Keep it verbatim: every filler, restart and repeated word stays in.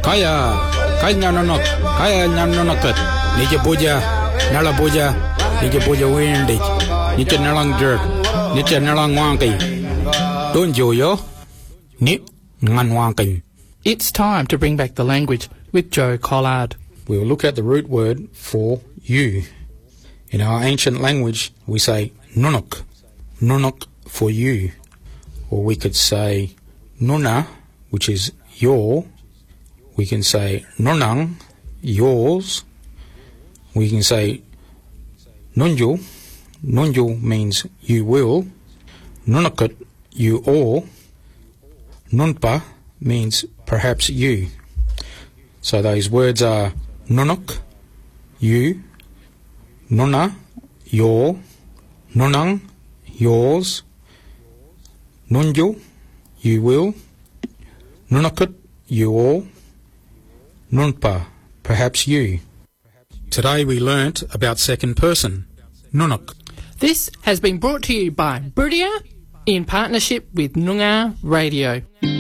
Kaya, kaya nonok, kaya nanonokat. Nije boja, nala boja, nije boja windig. Nije nalang jerk, nije nalang wangi. Don't you yo? Ni ngan wangi. It's time to bring back the language with Joe Collard. We'll look at the root word for you. In our ancient language, we say nunuk, nunuk for you. Or we could say nuna, which is your. We can say nunang, yours. We can say nunju, nunju means you will. Nunakut, you or. Nunpa means perhaps you. So those words are nunuk, you, nuna, your, nunang, yours, nunju, you will, nunakut, you or, nunpa, perhaps you. Today we learnt about second person, nunuk. This has been brought to you by Buridia in partnership with Noongar Radio.